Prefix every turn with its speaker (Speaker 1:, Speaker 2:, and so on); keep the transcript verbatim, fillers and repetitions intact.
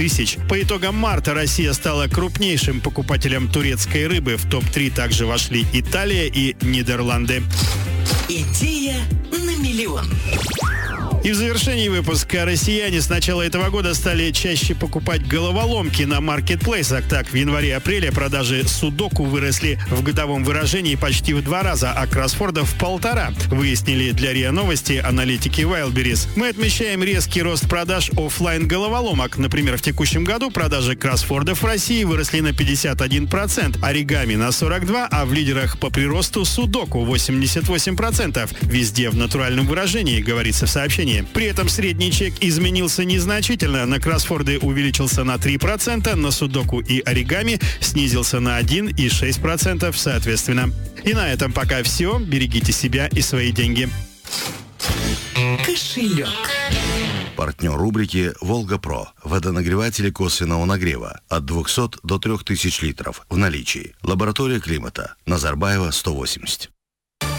Speaker 1: тысяч. По итогам марта Россия стала крупнейшим покупателем турецкой рыбы. В топ три также вошли Италия и Нидерланды.
Speaker 2: Идея на миллион.
Speaker 1: И в завершении выпуска россияне с начала этого года стали чаще покупать головоломки на маркетплейсах. Так, в январе-апреле продажи судоку выросли в годовом выражении почти в два раза, а кроссвордов в полтора, выяснили для РИА Новости аналитики Wildberries. Мы отмечаем резкий рост продаж офлайн головоломок. Например, в текущем году продажи кроссвордов в России выросли на пятьдесят один процент, оригами на сорок два процента, а в лидерах по приросту судоку восемьдесят восемь процентов. Везде в натуральном выражении, говорится в сообщении. При этом средний чек изменился незначительно. На кроссворды увеличился на три процента, на судоку и оригами снизился на один и шесть десятых процента соответственно. И на этом пока все. Берегите себя и свои деньги.
Speaker 2: Кошелек.
Speaker 3: Партнер рубрики «Волга-Про». Водонагреватели косвенного нагрева от двухсот до трёх тысяч литров в наличии. Лаборатория климата. Назарбаева, сто восемьдесят.